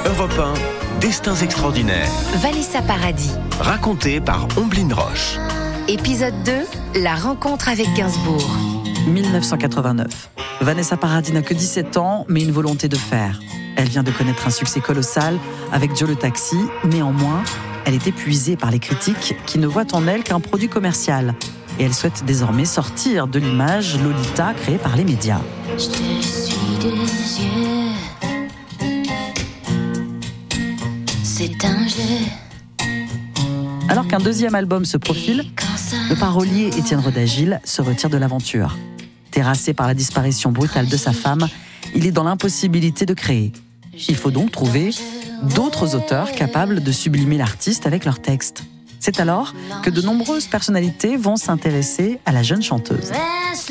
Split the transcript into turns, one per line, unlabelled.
Europe 1, Destins extraordinaires.
Vanessa Paradis.
Raconté par Omblin Roche.
Épisode 2, la rencontre avec Gainsbourg.
1989. Vanessa Paradis n'a que 17 ans, mais une volonté de faire. Elle vient de connaître un succès colossal avec Joe le Taxi. Néanmoins, elle est épuisée par les critiques qui ne voient en elle qu'un produit commercial. Et elle souhaite désormais sortir de l'image Lolita créée par les médias.
Je te suis des yeux. C'est un jeu.
Alors qu'un deuxième album se profile, le parolier Étienne Roda-Gil se retire de l'aventure. Terrassé par la disparition brutale de sa femme, il est dans l'impossibilité de créer. Il faut donc trouver d'autres auteurs capables de sublimer l'artiste avec leurs textes. C'est alors que de nombreuses personnalités vont s'intéresser à la jeune chanteuse.